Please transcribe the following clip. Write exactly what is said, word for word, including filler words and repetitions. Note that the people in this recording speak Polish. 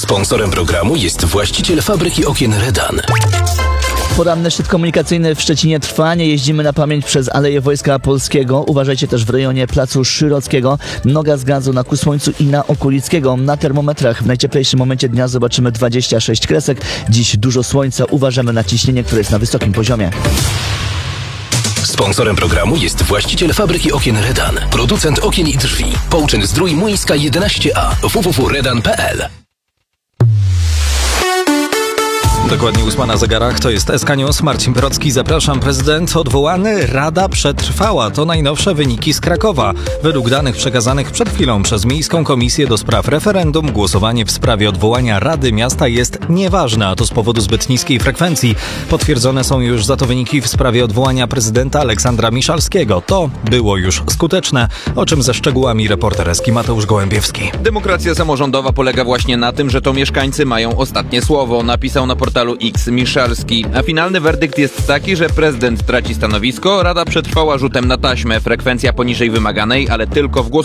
Sponsorem programu jest właściciel fabryki okien Redan. Poranny szczyt komunikacyjny w Szczecinie trwa. Nie jeździmy na pamięć przez Aleję Wojska Polskiego. Uważajcie też w rejonie Placu Szyrockiego. Noga z gazu na Kusłońcu i na Okulickiego. Na termometrach w najcieplejszym momencie dnia zobaczymy dwadzieścia sześć kresek. Dziś dużo słońca. Uważamy na ciśnienie, które jest na wysokim poziomie. Sponsorem programu jest właściciel fabryki okien Redan. Producent okien i drzwi. Połczyn Zdrój Młyńska jedenaście A. w w w kropka redan kropka p l. Dokładnie ósma na zegarach, to jest S K News. Marcin Brocki, zapraszam. Prezydent odwołany, Rada przetrwała. To najnowsze wyniki z Krakowa. Według danych przekazanych przed chwilą przez Miejską Komisję do Spraw Referendum głosowanie w sprawie odwołania Rady Miasta jest nieważne, a to z powodu zbyt niskiej frekwencji. Potwierdzone są już za to wyniki w sprawie odwołania prezydenta Aleksandra Miszalskiego. To było już skuteczne, o czym ze szczegółami reporter Eski Mateusz Gołębiewski. Demokracja samorządowa polega właśnie na tym, że to mieszkańcy mają ostatnie słowo, napisał na portalu X Miszalski. A finalny werdykt jest taki, że prezydent traci stanowisko, Rada przetrwała rzutem na taśmę. Frekwencja poniżej wymaganej, ale tylko w głosowaniu.